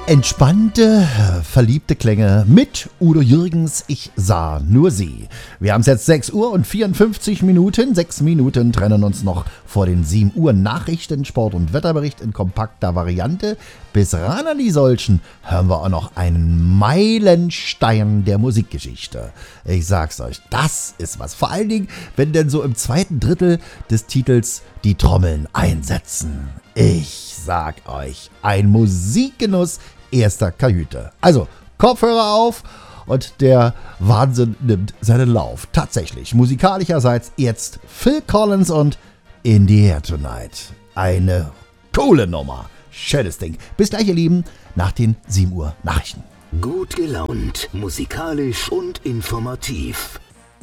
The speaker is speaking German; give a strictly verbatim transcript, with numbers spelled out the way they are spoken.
Entspannte, verliebte Klänge mit Udo Jürgens, ich sah nur sie. Wir haben es jetzt sechs Uhr und vierundfünfzig Minuten. Sechs Minuten trennen uns noch vor den sieben Uhr Nachrichten, Sport- und Wetterbericht in kompakter Variante. Bis ran an die solchen hören wir auch noch einen Meilenstein der Musikgeschichte. Ich sag's euch, das ist was. Vor allen Dingen, wenn denn so im zweiten Drittel des Titels die Trommeln einsetzen. Ich sag euch, ein Musikgenuss erster Kajüte. Also, Kopfhörer auf und der Wahnsinn nimmt seinen Lauf. Tatsächlich, musikalischerseits jetzt Phil Collins und In the Air Tonight. Eine coole Nummer. Schönes Ding. Bis gleich, ihr Lieben, nach den sieben Uhr Nachrichten. Gut gelaunt, musikalisch und informativ.